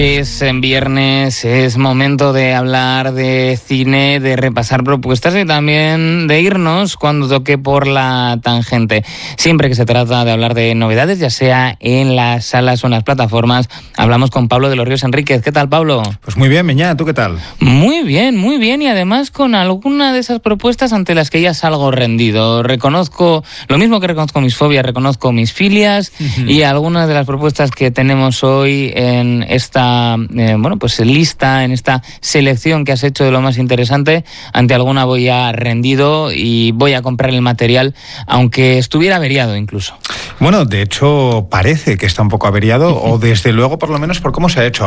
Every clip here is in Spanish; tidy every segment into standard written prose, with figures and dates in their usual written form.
Es en viernes, es momento de hablar de cine, de repasar propuestas y también de irnos cuando toque por la tangente. Siempre que se trata de hablar de novedades, ya sea en las salas o en las plataformas, hablamos con Pablo de los Ríos Enríquez. ¿Qué tal, Pablo? Pues muy bien, Meñá, ¿tú qué tal? Muy bien, y además con alguna de esas propuestas ante las que ya salgo rendido. Reconozco, lo mismo que reconozco mis fobias, reconozco mis filias y algunas de las propuestas que tenemos hoy en esta lista, en esta selección que has hecho de lo más interesante. Ante alguna voy ya rendido y voy a comprar el material, aunque estuviera averiado incluso. Bueno, de hecho parece que está un poco averiado, o desde luego por lo menos por cómo se ha hecho.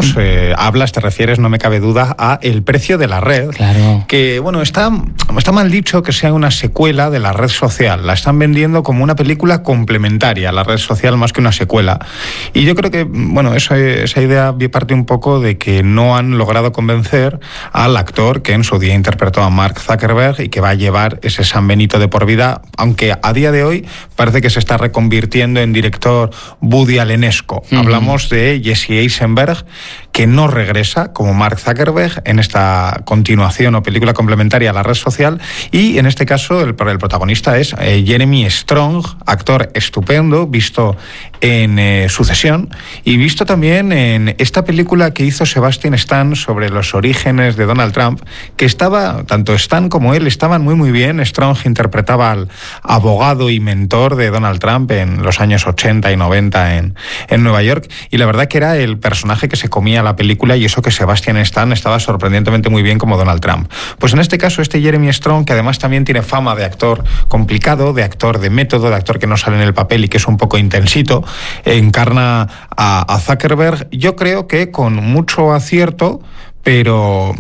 Te refieres, no me cabe duda, a El precio de la red. Claro. Que bueno, está mal dicho que sea una secuela de La red social. La están vendiendo como una película complementaria a La red social más que una secuela. Y yo creo que, bueno, esa idea parte un poco de que no han logrado convencer al actor que en su día interpretó a Mark Zuckerberg y que va a llevar ese San Benito de por vida, aunque a día de hoy parece que se está reconvirtiendo en director Woody Allenesco. Hablamos de Jesse Eisenberg, que no regresa como Mark Zuckerberg en esta continuación o película complementaria a La red social, y en este caso el protagonista es Jeremy Strong, actor estupendo, visto en Sucesión y visto también en esta película que hizo Sebastian Stan sobre los orígenes de Donald Trump, que tanto Stan como él estaban muy bien. Strong interpretaba al abogado y mentor de Donald Trump en los años 80 y 90 en Nueva York, y la verdad que era el personaje que se comía la película, y eso que Sebastian Stan estaba sorprendentemente muy bien como Donald Trump. Pues en este caso Jeremy Strong, que además también tiene fama de actor complicado, de actor de método, de actor que no sale en el papel y que es un poco intensito, encarna a Zuckerberg, yo creo que con mucho acierto, pero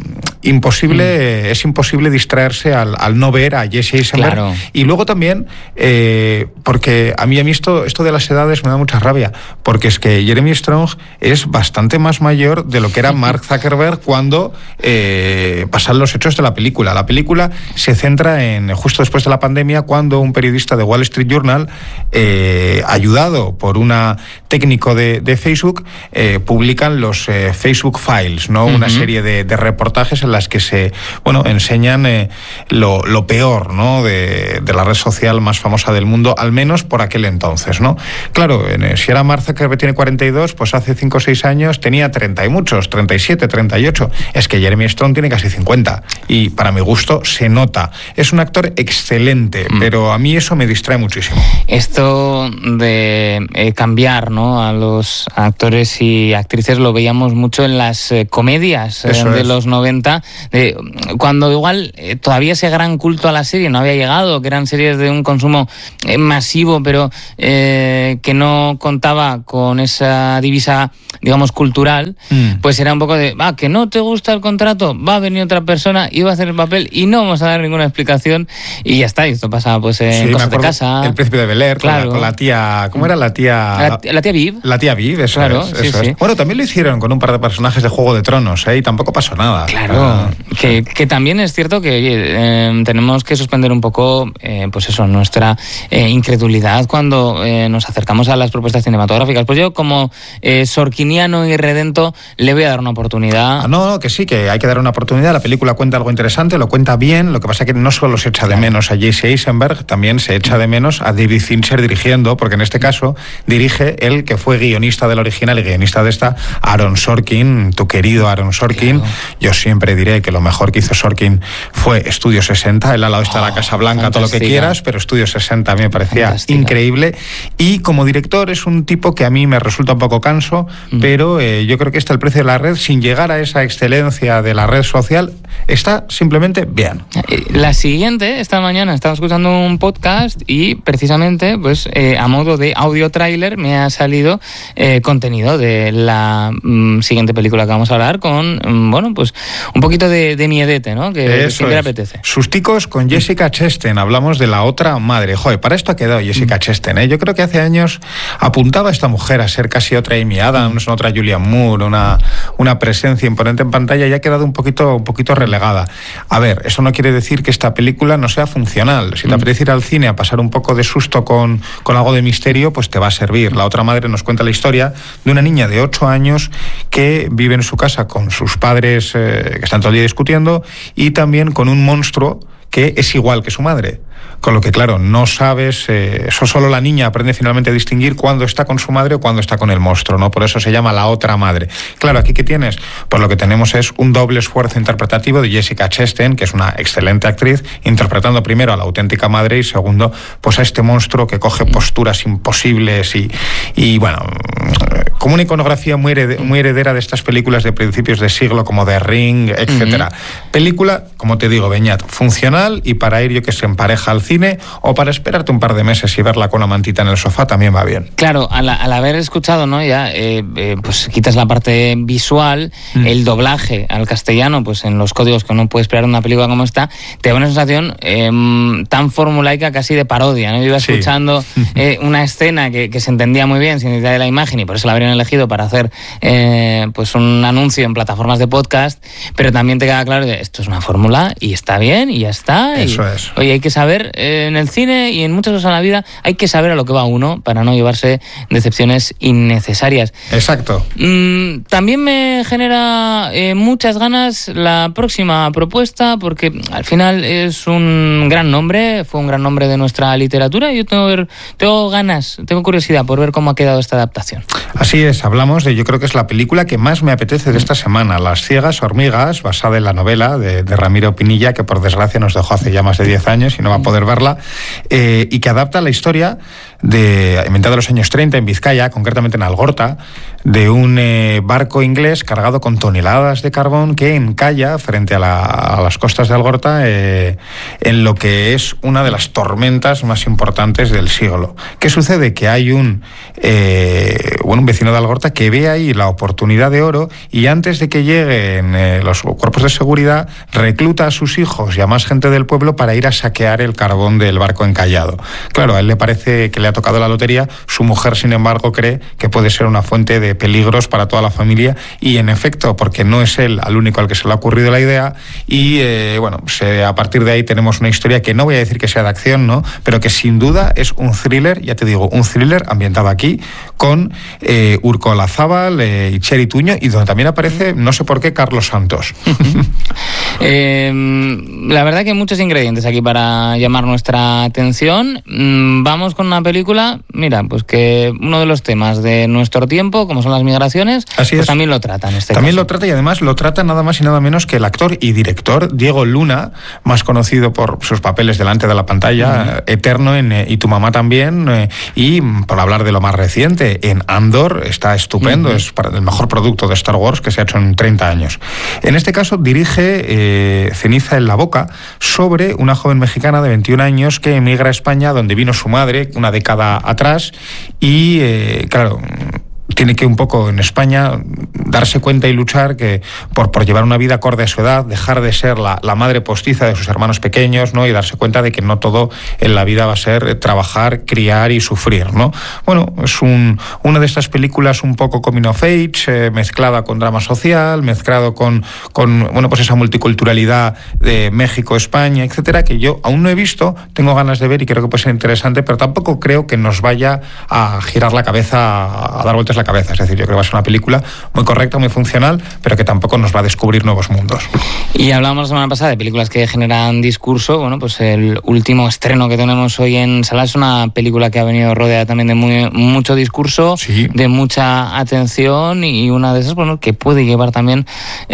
es imposible distraerse al no ver a Jesse Eisenberg. Claro. Y luego también, porque a mí esto de las edades me da mucha rabia, porque es que Jeremy Strong es bastante más mayor de lo que era Mark Zuckerberg cuando pasan los hechos de la película. La película se centra en justo después de la pandemia, cuando un periodista de Wall Street Journal, ayudado por una técnico de Facebook, publican los Facebook Files, ¿no? Una serie de reportajes en las que se enseñan lo peor, ¿no? de la red social más famosa del mundo, al menos por aquel entonces, ¿no? Claro, si era Mark Zuckerberg tiene 42, pues hace 5 o 6 años tenía 30 y muchos, 37, 38. Es que Jeremy Strong tiene casi 50 y para mi gusto se nota. Es un actor excelente, pero a mí eso me distrae muchísimo. Esto de cambiar, ¿no?, a los actores y actrices lo veíamos mucho en las comedias de los 90, cuando igual todavía ese gran culto a la serie no había llegado, que eran series de un consumo masivo, pero que no contaba con esa divisa, digamos, cultural, pues era un poco de, que no te gusta el contrato, va a venir otra persona y va a hacer el papel y no vamos a dar ninguna explicación y ya está. Y esto pasaba pues en Cosas de Casa. El Príncipe de Bel-Air, claro, con la tía, ¿cómo era la tía? La tía Viv. La tía Viv, eso es. Bueno, también lo hicieron con un par de personajes de Juego de Tronos, y tampoco pasó nada. Claro, que también es cierto que tenemos que suspender un poco nuestra incredulidad cuando nos acercamos a las propuestas cinematográficas. Pues yo, como sorkiniano y redento, le voy a dar una oportunidad. No, que sí, que hay que dar una oportunidad. La película cuenta algo interesante, lo cuenta bien. Lo que pasa es que no solo se echa de menos a Jesse Eisenberg, también se echa de menos a David Fincher dirigiendo, porque en este caso dirige el que fue guionista del original y guionista de esta, Aaron Sorkin, tu querido Aaron Sorkin. Claro. Yo siempre diré que lo mejor que hizo Sorkin fue Estudio 60, el al lado está la Casa Blanca, todo lo que quieras, pero Estudio 60 a mí me parecía increíble. Y como director es un tipo que a mí me resulta un poco canso, pero yo creo que El precio de la red, sin llegar a esa excelencia de la red social, está simplemente bien. La siguiente, esta mañana estaba escuchando un podcast y precisamente pues a modo de audio tráiler me ha salido contenido de la siguiente película que vamos a hablar, con pues un poquito de miedete, ¿no? Que siempre apetece. Susticos con Jessica Chastain, hablamos de La otra madre. Joder, para esto ha quedado Jessica Chastain, ¿eh? Yo creo que hace años apuntaba a esta mujer a ser casi otra Amy Adams, otra Julianne Moore, una presencia imponente en pantalla y ha quedado un poquito relegada. A ver, eso no quiere decir que esta película no sea funcional. Si te apetece ir al cine a pasar un poco de susto con algo de misterio, pues te va a servir. La otra madre nos cuenta la historia de una niña de 8 años que vive en su casa con sus padres que están todo el día discutiendo y también con un monstruo que es igual que su madre. Con lo que, claro, no sabes, eso solo la niña aprende finalmente a distinguir cuándo está con su madre o cuándo está con el monstruo, ¿no? Por eso se llama La otra madre. Claro, ¿aquí qué tienes? Pues lo que tenemos es un doble esfuerzo interpretativo de Jessica Chastain, que es una excelente actriz, interpretando primero a la auténtica madre y segundo, pues a este monstruo que coge posturas imposibles y bueno, como una iconografía muy heredera de estas películas de principios de siglo como The Ring, etcétera. Película, como te digo, Beñat, funcional y para ir, yo que sé, en pareja al cine o para esperarte un par de meses y verla con la mantita en el sofá también va bien. Claro, al haber escuchado, ¿no? Ya, pues quitas la parte visual, el doblaje al castellano, pues en los códigos que uno puede esperar una película como esta, te da una sensación tan formulaica, casi de parodia, ¿no? Yo iba escuchando una escena que se entendía muy bien sin necesitar de la imagen y por eso la habrían elegido para hacer pues un anuncio en plataformas de podcast, pero también te queda claro que esto es una fórmula y está bien y ya está. Eso es. Oye, hay que saber en el cine y en muchas cosas en la vida hay que saber a lo que va uno para no llevarse decepciones innecesarias. Exacto. También me genera muchas ganas la próxima propuesta porque al final es un gran nombre, fue un gran nombre de nuestra literatura y yo tengo ganas, tengo curiosidad por ver cómo ha quedado esta adaptación. Así es, hablamos de, yo creo que es la película que más me apetece de esta semana, Las ciegas hormigas, basada en la novela de Ramiro Pinilla, que por desgracia nos dejó hace ya más de 10 años y no va a poder verla, y que adapta la historia inventada en los años 30 en Vizcaya, concretamente en Algorta, de un barco inglés cargado con toneladas de carbón que encalla frente a las costas de Algorta en lo que es una de las tormentas más importantes del siglo. ¿Qué sucede? Que hay un vecino de Algorta que ve ahí la oportunidad de oro y antes de que lleguen los cuerpos de seguridad recluta a sus hijos y a más gente del pueblo para ir a saquear el carbón del barco encallado. Claro, a él le parece que le ha tocado la lotería, su mujer, sin embargo, cree que puede ser una fuente de peligros para toda la familia y, en efecto, porque no es él al único al que se le ha ocurrido la idea y, a partir de ahí tenemos una historia que no voy a decir que sea de acción, ¿no? Pero que sin duda es un thriller, ya te digo, un thriller ambientado aquí con Urko Olazábal y Txeri Tuño y donde también aparece, no sé por qué, Carlos Santos. La verdad que hay muchos ingredientes aquí para llamar nuestra atención. Vamos con una película, mira, pues que uno de los temas de nuestro tiempo, como son las migraciones, pues también lo trata en este también caso. Lo trata y además lo trata nada más y nada menos que el actor y director Diego Luna, más conocido por sus papeles delante de la pantalla, eterno en Y tu mamá también, y por hablar de lo más reciente, en Andor, está estupendo, es el mejor producto de Star Wars que se ha hecho en 30 años. En este caso dirige Ceniza en la boca, sobre una joven mexicana de 21 años que emigra a España, donde vino su madre una década atrás y, claro, tiene que un poco en España darse cuenta y luchar que por llevar una vida acorde a su edad, dejar de ser la madre postiza de sus hermanos pequeños, ¿no? Y darse cuenta de que no todo en la vida va a ser trabajar, criar y sufrir, ¿no? Bueno, es una de estas películas un poco coming of age, mezclada con drama social, mezclado con pues esa multiculturalidad de México, España, etcétera, que yo aún no he visto, tengo ganas de ver y creo que puede ser interesante, pero tampoco creo que nos vaya a girar la cabeza, a dar vueltas la cabeza. Es decir, yo creo que va a ser una película muy correcta, muy funcional, pero que tampoco nos va a descubrir nuevos mundos. Y hablábamos la semana pasada de películas que generan discurso. Bueno, pues el último estreno que tenemos hoy en sala es una película que ha venido rodeada también de mucho discurso, sí, de mucha atención y una de esas, bueno, que puede llevar también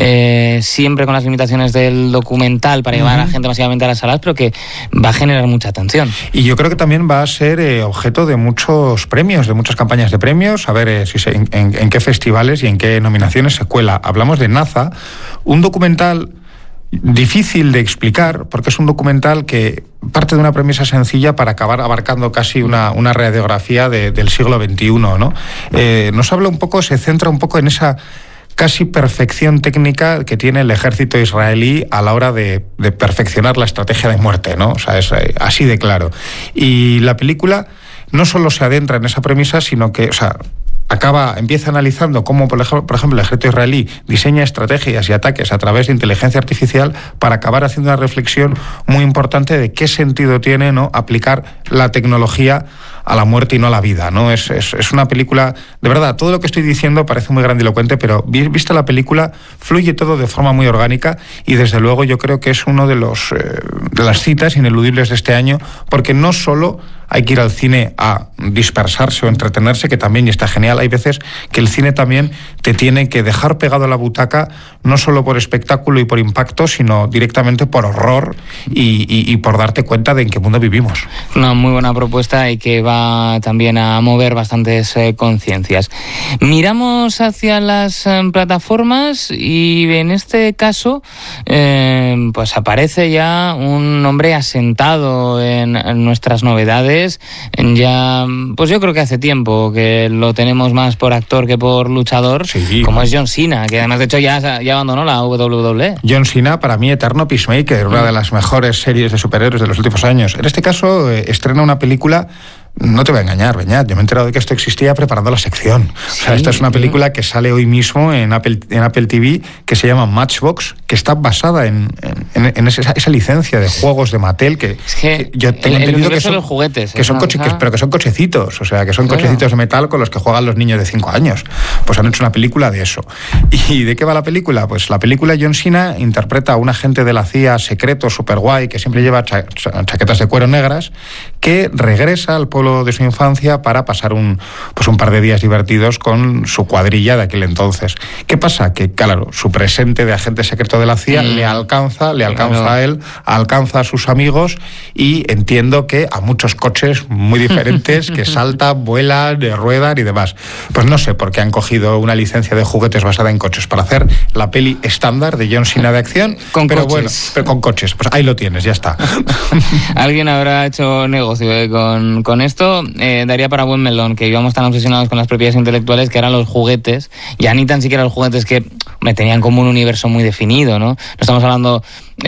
siempre con las limitaciones del documental para llevar a gente masivamente a las salas, pero que va a generar mucha atención. Y yo creo que también va a ser objeto de muchos premios, de muchas campañas de premios, a ver en qué festivales y en qué nominaciones se cuela. Hablamos de Naza, un documental difícil de explicar, porque es un documental que parte de una premisa sencilla para acabar abarcando casi una radiografía del siglo XXI, ¿no? Nos habla un poco, se centra un poco en esa casi perfección técnica que tiene el ejército israelí a la hora de perfeccionar la estrategia de muerte, ¿no? O sea, es así de claro. Y la película no solo se adentra en esa premisa, sino que, o sea, empieza analizando cómo, por ejemplo, el ejército israelí diseña estrategias y ataques a través de inteligencia artificial para acabar haciendo una reflexión muy importante de qué sentido tiene, ¿no?, aplicar la tecnología a la muerte y no a la vida, ¿no? Es una película, de verdad, todo lo que estoy diciendo parece muy grandilocuente, pero vista la película, fluye todo de forma muy orgánica y desde luego yo creo que es uno de las citas ineludibles de este año, porque no solo hay que ir al cine a dispersarse o entretenerse, que también está genial. Hay veces que el cine también te tiene que dejar pegado a la butaca, no solo por espectáculo y por impacto, sino directamente por horror y por darte cuenta de en qué mundo vivimos. Una muy buena propuesta y que va también a mover bastantes conciencias. Miramos hacia las plataformas y en este caso pues aparece ya un nombre asentado en nuestras novedades. Ya, pues yo creo que hace tiempo que lo tenemos más por actor que por luchador, sí, como es John Cena, que además de hecho ya abandonó la WWE. John Cena, para mí, eterno Peacemaker, una de las mejores series de superhéroes de los últimos años. En este caso, estrena una película. No te voy a engañar, Beñat, yo me he enterado de que esto existía preparando la sección. Sí, o sea, esta es una película que sale hoy mismo en Apple TV, que se llama Matchbox, que está basada en esa licencia de juegos de Mattel, que yo tengo entendido que son los juguetes, que son pero que son cochecitos, o sea, que son cochecitos de metal con los que juegan los niños de 5 años. Pues han hecho una película de eso. ¿Y de qué va la película? Pues la película, John Cena interpreta a un agente de la CIA secreto, super guay, que siempre lleva chaquetas de cuero negras, que regresa al pueblo de su infancia para pasar un par de días divertidos con su cuadrilla de aquel entonces. ¿Qué pasa? Que, claro, su presente de agente secreto de la CIA le alcanza a él, alcanza a sus amigos y entiendo que a muchos coches muy diferentes que saltan, vuelan, ruedan y demás. Pues no sé por qué han cogido una licencia de juguetes basada en coches para hacer la peli estándar de John Cena de acción, pero con coches. Pues ahí lo tienes, ya está. Alguien habrá hecho negocio con esto. Daría para buen melón, que íbamos tan obsesionados con las propiedades intelectuales que eran los juguetes, ya ni tan siquiera los juguetes que tenían como un universo muy definido, ¿no? No estamos hablando,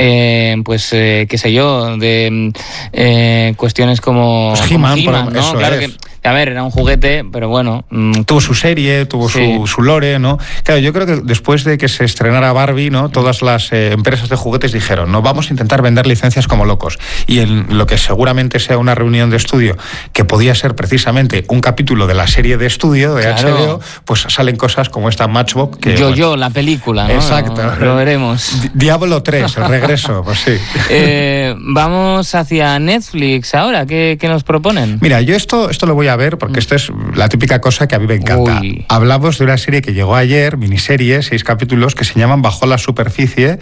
qué sé yo, de cuestiones como pues He-Man, ¿no? Claro que, a ver, era un juguete, pero bueno. Tuvo su serie, tuvo su lore, ¿no? Claro, yo creo que después de que se estrenara Barbie, ¿no?, todas las empresas de juguetes dijeron, no, vamos a intentar vender licencias como locos. Y en lo que seguramente sea una reunión de estudio, que podía ser precisamente un capítulo de la serie de estudio de HBO, pues salen cosas como esta Matchbox. Que, Yo, la película, ¿no? Exacto. Lo veremos. Diablo 3, el regreso, pues sí. Vamos hacia Netflix ahora, ¿qué nos proponen? Mira, yo esto lo voy a ver porque esto es la típica cosa que a mí me encanta. Uy. Hablamos de una serie que llegó ayer, miniserie, 6 capítulos, que se llaman Bajo la Superficie,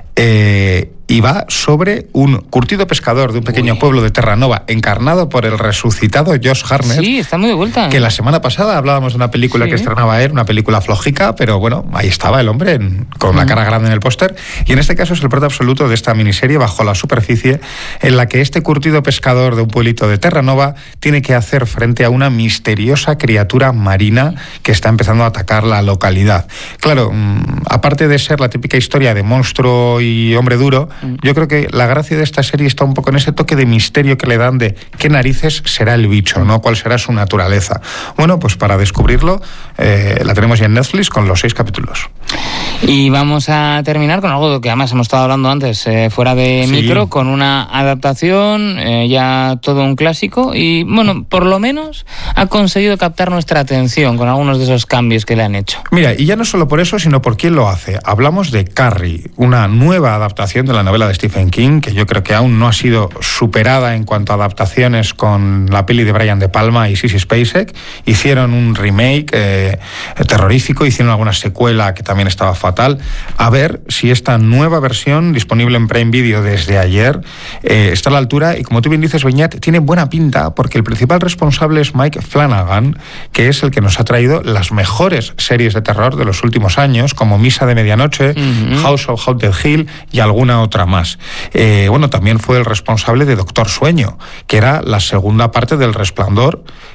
y va sobre un curtido pescador de un pequeño pueblo de Terranova, encarnado por el resucitado Josh Hartnett. Sí, está muy de vuelta. Que la semana pasada hablábamos de una película que estrenaba él, una película flojica, pero bueno, ahí estaba el hombre con la cara grande en el póster. Y en este caso es el prota absoluto de esta miniserie, Bajo la Superficie, en la que este curtido pescador de un pueblito de Terranova tiene que hacer frente a una misteriosa criatura marina que está empezando a atacar la localidad. Claro, aparte de ser la típica historia de monstruo y hombre duro, yo creo que la gracia de esta serie está un poco en ese toque de misterio que le dan de qué narices será el bicho, ¿no? ¿Cuál será su naturaleza? Bueno, pues para descubrirlo, la tenemos ya en Netflix con los 6 capítulos. Y vamos a terminar con algo que además hemos estado hablando antes, fuera de micro, con una adaptación, ya todo un clásico, y bueno, por lo menos ha conseguido captar nuestra atención con algunos de esos cambios que le han hecho. Mira, y ya no solo por eso, sino por quién lo hace. Hablamos de Carrie, una nueva adaptación de la novela de Stephen King, que yo creo que aún no ha sido superada en cuanto a adaptaciones con la peli de Brian De Palma y Sissy Spacek. Hicieron un remake terrorífico, hicieron alguna secuela que también estaba fatal. A ver si esta nueva versión, disponible en Prime Video desde ayer, está a la altura, y como tú bien dices, Beñat, tiene buena pinta, porque el principal responsable es Mike Flanagan, que es el que nos ha traído las mejores series de terror de los últimos años, como Misa de Medianoche, House of Haunted Hill y alguna otra más. Bueno, también fue el responsable de Doctor Sueño, que era la segunda parte del Resplandor,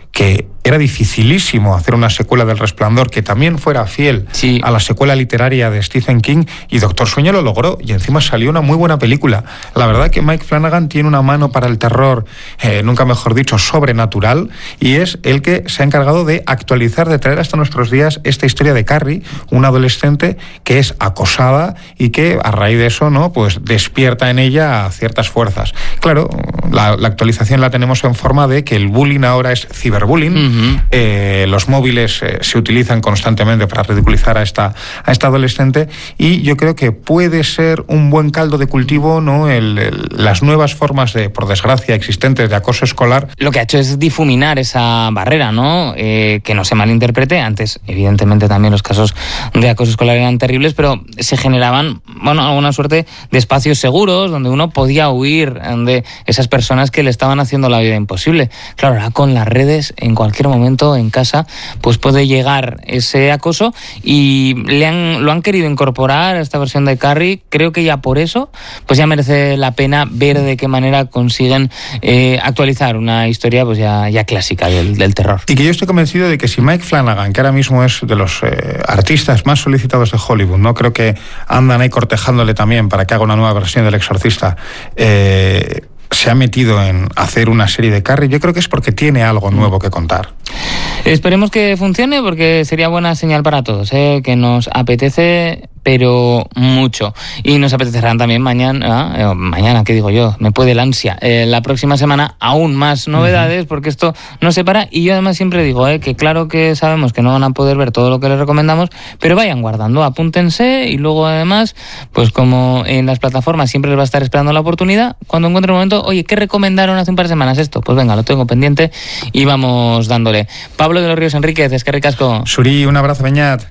que era dificilísimo hacer una secuela del Resplandor que también fuera fiel a la secuela literaria de Stephen King, y Doctor Sueño lo logró, y encima salió una muy buena película. La verdad que Mike Flanagan tiene una mano para el terror, nunca mejor dicho, sobrenatural, y es el que se ha encargado de actualizar, de traer hasta nuestros días esta historia de Carrie, una adolescente que es acosada y que a raíz de eso, ¿no?, pues despierta en ella ciertas fuerzas. Claro, la actualización la tenemos en forma de que el bullying ahora es ciberbullying. Los móviles se utilizan constantemente para ridiculizar a esta adolescente, y yo creo que puede ser un buen caldo de cultivo, ¿no?, las nuevas formas por desgracia, existentes de acoso escolar. Lo que ha hecho es difuminar esa barrera, ¿no? Que no se malinterprete. Antes, evidentemente, también los casos de acoso escolar eran terribles, pero se generaban, alguna suerte de espacios seguros donde uno podía huir de esas personas que le estaban haciendo la vida imposible. Claro, ahora con las redes, en cualquier momento en casa, pues puede llegar ese acoso, y lo han querido incorporar a esta versión de Carrie. Creo que ya por eso pues ya merece la pena ver de qué manera consiguen actualizar una historia pues ya clásica del terror. Y que yo estoy convencido de que si Mike Flanagan, que ahora mismo es de los artistas más solicitados de Hollywood, ¿no?, creo que andan ahí cortejándole también para que haga una nueva versión del Exorcista, se ha metido en hacer una serie de Carrie, yo creo que es porque tiene algo nuevo que contar. Esperemos que funcione, porque sería buena señal para todos, que nos apetece, pero mucho. Y nos apetecerán también mañana, ¿qué digo yo? Me puede el ansia. La próxima semana aún más novedades, porque esto no se para. Y yo además siempre digo que claro que sabemos que no van a poder ver todo lo que les recomendamos, pero vayan guardando, apúntense, y luego además, pues como en las plataformas siempre les va a estar esperando la oportunidad, cuando encuentre un momento, oye, ¿qué recomendaron hace un par de semanas esto? Pues venga, lo tengo pendiente y vamos dándole. Pablo de los Ríos Enríquez, eskerrik asko. Suri, un abrazo, Beñat.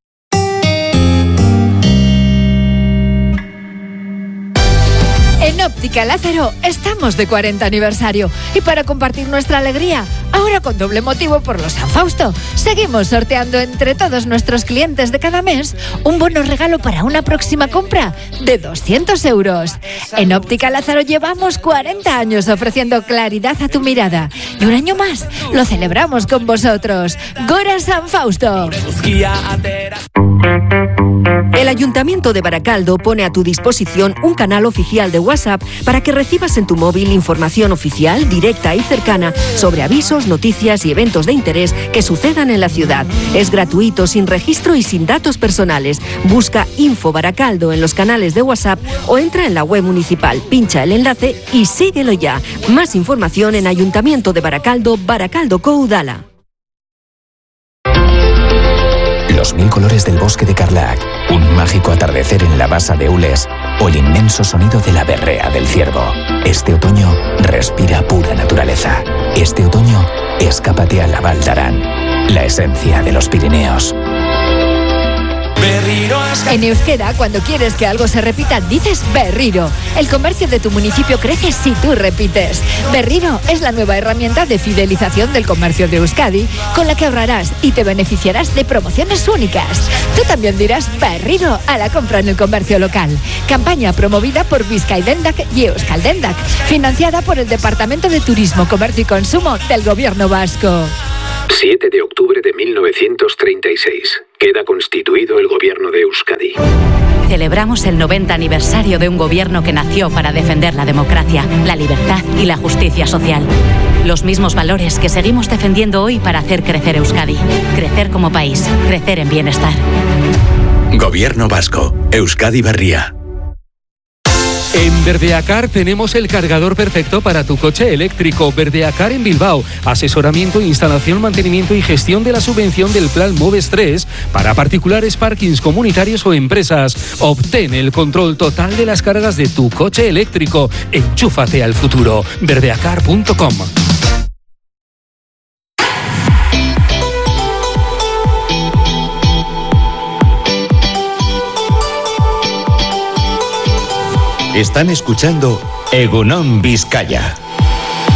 En Óptica Lázaro estamos de 40 aniversario, y para compartir nuestra alegría, ahora con doble motivo por los San Fausto, seguimos sorteando entre todos nuestros clientes de cada mes un bono regalo para una próxima compra de 200 euros. En Óptica Lázaro llevamos 40 años ofreciendo claridad a tu mirada, y un año más lo celebramos con vosotros. ¡Gora San Fausto! El Ayuntamiento de Baracaldo pone a tu disposición un canal oficial de WhatsApp para que recibas en tu móvil información oficial, directa y cercana sobre avisos, noticias y eventos de interés que sucedan en la ciudad. Es gratuito, sin registro y sin datos personales. Busca Info Baracaldo en los canales de WhatsApp o entra en la web municipal, pincha el enlace y síguelo ya. Más información en Ayuntamiento de Baracaldo, Baracaldo Coudala. Los 1000 colores del bosque de Carlac, un mágico atardecer en la basa de Ules o el inmenso sonido de la berrea del ciervo. Este otoño respira pura naturaleza. Este otoño escápate a la Val d'Aran, la esencia de los Pirineos. En euskera, cuando quieres que algo se repita, dices Berriro. El comercio de tu municipio crece si tú repites. Berriro es la nueva herramienta de fidelización del comercio de Euskadi, con la que ahorrarás y te beneficiarás de promociones únicas. Tú también dirás Berriro a la compra en el comercio local. Campaña promovida por Bizkaidendak y Euskaldendak, financiada por el Departamento de Turismo, Comercio y Consumo del Gobierno Vasco. 7 de octubre de 1936. Queda constituido el gobierno de Euskadi. Celebramos el 90 aniversario de un gobierno que nació para defender la democracia, la libertad y la justicia social. Los mismos valores que seguimos defendiendo hoy para hacer crecer Euskadi. Crecer como país, crecer en bienestar. Gobierno vasco. Euskadi Berria. En Verdeacar tenemos el cargador perfecto para tu coche eléctrico. Verdeacar en Bilbao. Asesoramiento, instalación, mantenimiento y gestión de la subvención del Plan Moves 3 para particulares, parkings comunitarios o empresas. Obtén el control total de las cargas de tu coche eléctrico. Enchúfate al futuro. verdeacar.com. Están escuchando Egunon Vizcaya.